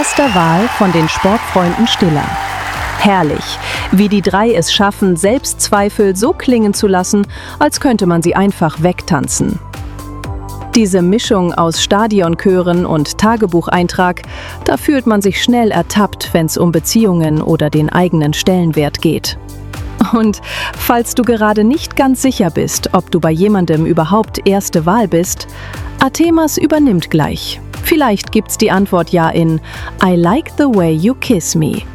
Erster Wahl von den Sportfreunden Stiller. Herrlich, wie die drei es schaffen, Selbstzweifel so klingen zu lassen, als könnte man sie einfach wegtanzen. Diese Mischung aus Stadionchören und Tagebucheintrag, da fühlt man sich schnell ertappt, wenn es um Beziehungen oder den eigenen Stellenwert geht. Und falls du gerade nicht ganz sicher bist, ob du bei jemandem überhaupt erste Wahl bist, Athemas übernimmt gleich. Vielleicht gibt's die Antwort ja in I like the way you kiss me.